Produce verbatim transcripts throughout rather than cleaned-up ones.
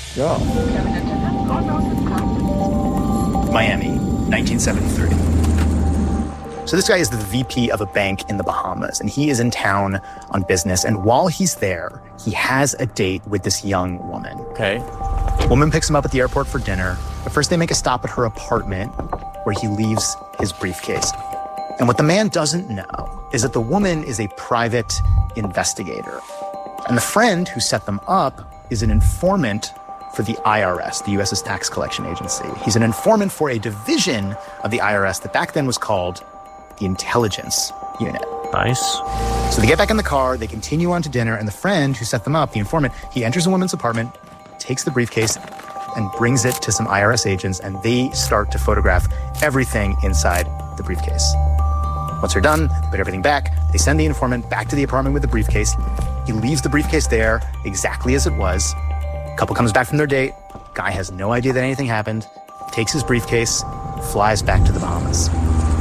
Ja. Miami, nineteen seventy-three. So this guy is the V P of a bank in the Bahamas, and he is in town on business. And while he's there, he has a date with this young woman. Okay. Woman picks him up at the airport for dinner, but first they make a stop at her apartment where he leaves his briefcase. And what the man doesn't know is that the woman is a private investigator. And the friend who set them up is an informant for the I R S, the U S's tax collection agency. He's an informant for a division of the I R S that back then was called the Intelligence Unit. Nice. So they get back in the car, they continue on to dinner, and the friend who set them up, the informant, he enters a woman's apartment, takes the briefcase, and brings it to some I R S agents, and they start to photograph everything inside the briefcase. Once they're done, they put everything back. They send the informant back to the apartment with the briefcase. He leaves the briefcase there exactly as it was. Couple comes back from their date. Guy has no idea that anything happened, takes his briefcase, flies back to the Bahamas.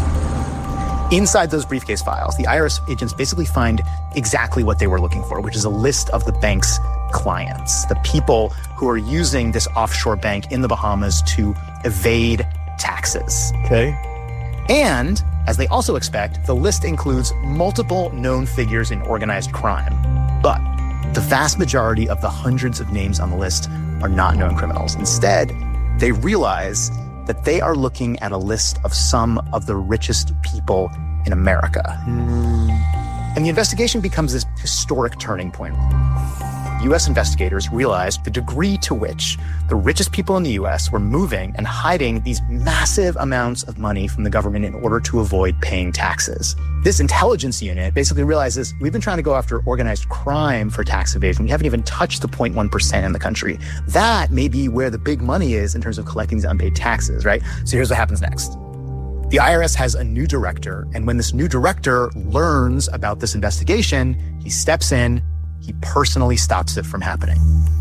Inside those briefcase files, the I R S agents basically find exactly what they were looking for, which is a list of the bank's clients, the people who are using this offshore bank in the Bahamas to evade taxes. Okay. And, as they also expect, the list includes multiple known figures in organized crime. But the vast majority of the hundreds of names on the list are not known criminals. Instead, they realize that they are looking at a list of some of the richest people in America. Mm. And the investigation becomes this historic turning point. U S investigators realized the degree to which the richest people in the U S were moving and hiding these massive amounts of money from the government in order to avoid paying taxes. This intelligence unit basically realizes we've been trying to go after organized crime for tax evasion. We haven't even touched the zero point one percent in the country. That may be where the big money is in terms of collecting these unpaid taxes, right? So here's what happens next. The I R S has a new director, and when this new director learns about this investigation, he steps in, he personally stops it from happening.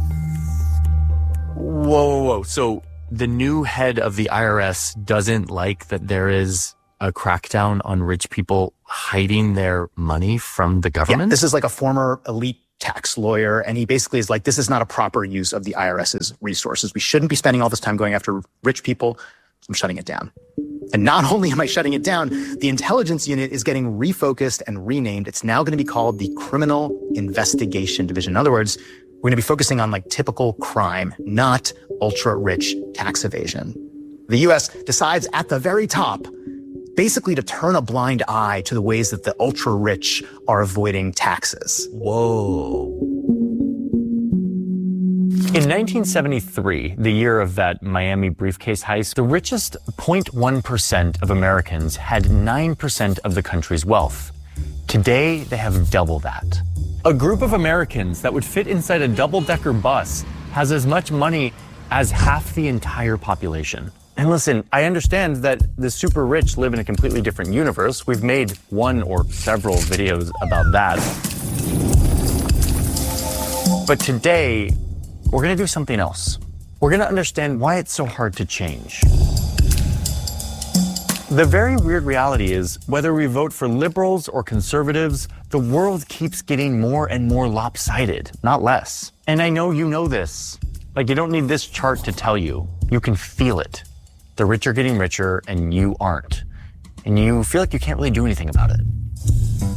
Whoa, whoa, whoa. So the new head of the I R S doesn't like that there is a crackdown on rich people hiding their money from the government? Yeah, this is like a former elite tax lawyer, and he basically is like, this is not a proper use of the IRS's resources. We shouldn't be spending all this time going after rich people. So I'm shutting it down. And not only am I shutting it down, the intelligence unit is getting refocused and renamed. It's now going to be called the Criminal Investigation Division. In other words, we're going to be focusing on like typical crime, not ultra-rich tax evasion. The U S decides at the very top basically to turn a blind eye to the ways that the ultra-rich are avoiding taxes. Whoa. In nineteen seventy-three, the year of that Miami briefcase heist, the richest zero point one percent of Americans had nine percent of the country's wealth. Today, they have double that. A group of Americans that would fit inside a double-decker bus has as much money as half the entire population. And listen, I understand that the super rich live in a completely different universe. We've made one or several videos about that. But today, we're going to do something else. We're going to understand why it's so hard to change. The very weird reality is, whether we vote for liberals or conservatives, the world keeps getting more and more lopsided, not less. And I know you know this. Like, you don't need this chart to tell you. You can feel it. The rich are getting richer and you aren't. And you feel like you can't really do anything about it.